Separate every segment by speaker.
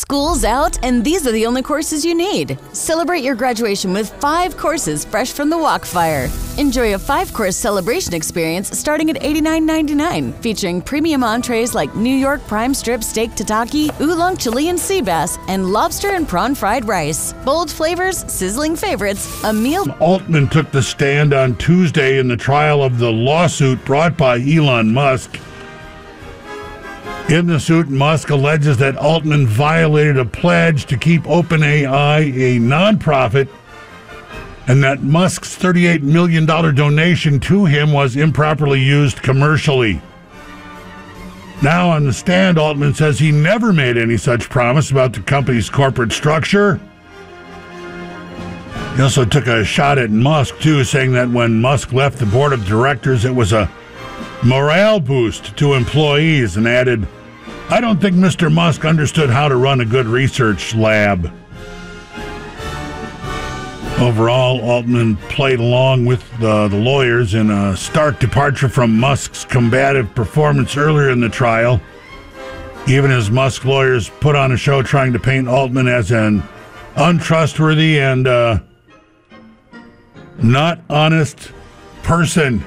Speaker 1: School's out, and these are the only courses you need. Celebrate your graduation with 5 courses fresh from the Walkfire. Enjoy a 5-course celebration experience starting at $89.99, featuring premium entrees like New York prime strip steak tataki, oolong Chilean sea bass, and lobster and prawn fried rice. Bold flavors, sizzling favorites, a meal.
Speaker 2: Altman took the stand on Tuesday in the trial of the lawsuit brought by Elon Musk. In the suit, Musk alleges that Altman violated a pledge to keep OpenAI a nonprofit and that Musk's $38 million donation to him was improperly used commercially. Now on the stand, Altman says he never made any such promise about the company's corporate structure. He also took a shot at Musk, too, saying that when Musk left the board of directors, it was a morale boost to employees, and added, "I don't think Mr. Musk understood how to run a good research lab." Overall, Altman played along with the lawyers in a stark departure from Musk's combative performance earlier in the trial, even as Musk lawyers put on a show trying to paint Altman as an untrustworthy and not honest person.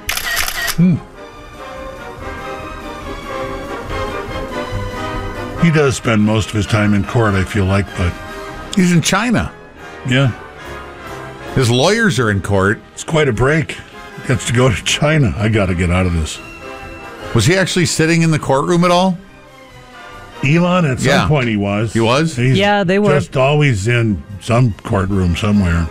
Speaker 2: He does spend most of his time in court, I feel like, but
Speaker 3: he's in China.
Speaker 2: Yeah.
Speaker 3: His lawyers are in court.
Speaker 2: It's quite a break. Gets to go to China. I got to get out of this.
Speaker 3: Was he actually sitting in the courtroom at all?
Speaker 2: Elon, at some point he was.
Speaker 3: He was?
Speaker 4: Yeah, they were.
Speaker 2: Just always in some courtroom somewhere.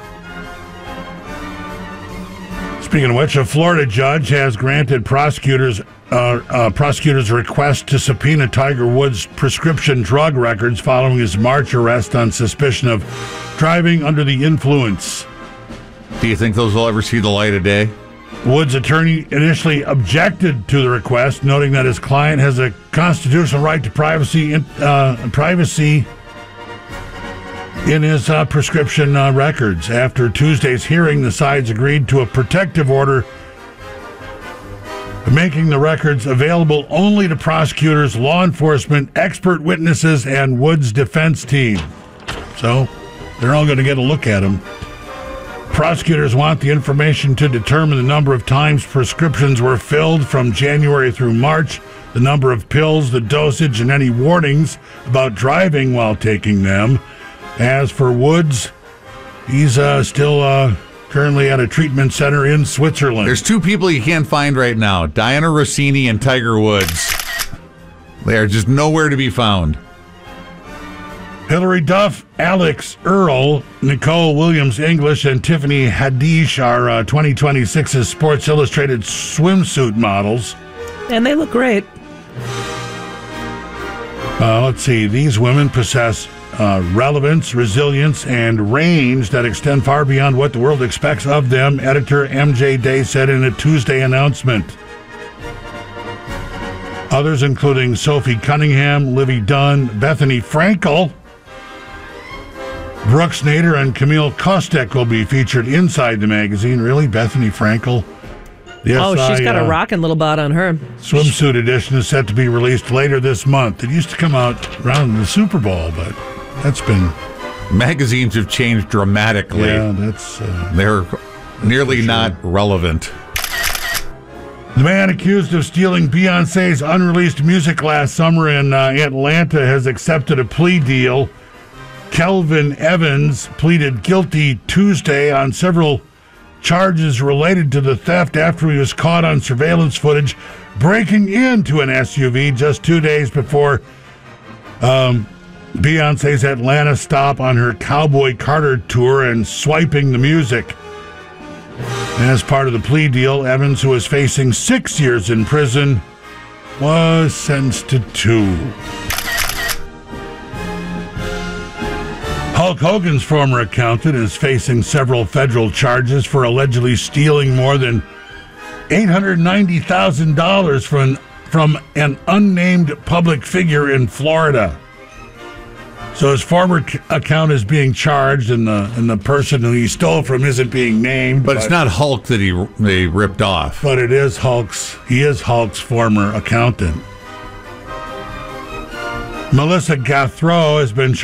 Speaker 2: Speaking of which, a Florida judge has granted prosecutors' request to subpoena Tiger Woods' prescription drug records following his March arrest on suspicion of driving under the influence.
Speaker 3: Do you think those will ever see the light of day?
Speaker 2: Woods' attorney initially objected to the request, noting that his client has a constitutional right to privacy in his prescription records. After Tuesday's hearing, the sides agreed to a protective order making the records available only to prosecutors, law enforcement, expert witnesses, and Woods' defense team. So they're all going to get a look at them. Prosecutors want the information to determine the number of times prescriptions were filled from January through March, the number of pills, the dosage, and any warnings about driving while taking them. As for Woods, he's still currently at a treatment center in Switzerland.
Speaker 3: There's 2 people you can't find right now, Diana Rossini and Tiger Woods. They are just nowhere to be found.
Speaker 2: Hillary Duff, Alex Earl, Nicole Williams-English, and Tiffany Haddish are 2026's Sports Illustrated swimsuit models.
Speaker 4: And they look great.
Speaker 2: Let's see. These women possess relevance, resilience, and range that extend far beyond what the world expects of them, editor MJ Day said in a Tuesday announcement. Others, including Sophie Cunningham, Livy Dunn, Bethany Frankel, Brooks Nader, and Camille Kostek will be featured inside the magazine. Really? Bethany Frankel?
Speaker 4: She's got a rockin' little bod on her.
Speaker 2: Swimsuit edition is set to be released later this month. It used to come out around the Super Bowl, but that's been...
Speaker 3: Magazines have changed dramatically.
Speaker 2: Yeah, that's...
Speaker 3: They're nearly not relevant.
Speaker 2: The man accused of stealing Beyoncé's unreleased music last summer in Atlanta has accepted a plea deal. Kelvin Evans pleaded guilty Tuesday on several charges related to the theft after he was caught on surveillance footage breaking into an SUV just 2 days before Beyoncé's Atlanta stop on her Cowboy Carter tour and swiping the music. As part of the plea deal, Evans, who is facing 6 years in prison, was sentenced to 2. Hulk Hogan's former accountant is facing several federal charges for allegedly stealing more than $890,000 from an unnamed public figure in Florida. So his former account is being charged, and the person who he stole from isn't being named.
Speaker 3: But it's not Hulk that they ripped off.
Speaker 2: But it is Hulk's. He is Hulk's former accountant. Melissa Gathro has been